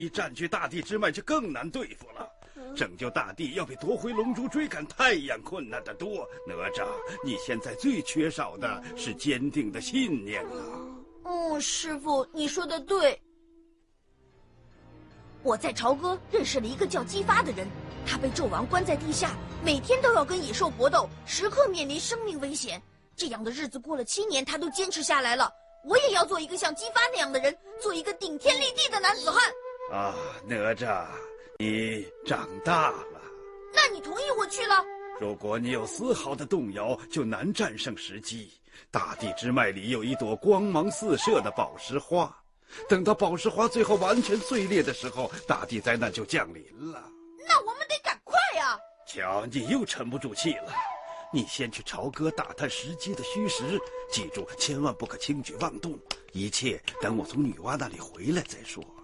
一占据大地之脉就更难对付了。拯救大地要比夺回龙珠、追赶太阳困难得多。哪吒，你现在最缺少的是坚定的信念啊！ 师父，你说的对。我在朝歌认识了一个叫姬发的人，他被纣王关在地下，每天都要跟野兽搏斗，时刻面临生命危险。这样的日子过了7年，他都坚持下来了。我也要做一个像姬发那样的人，做一个顶天立地的男子汉。 啊，哪吒，你长大了。 那你同意我去了？ 如果你有丝毫的动摇，就难战胜时机。大地之脉里有一朵光芒四射的宝石花，等到宝石花最后完全碎裂的时候，大地灾难就降临了。 那我们得赶快呀！ 瞧，你又沉不住气了。你先去朝歌打探时机的虚实，记住千万不可轻举妄动，一切等我从女娲那里回来再说。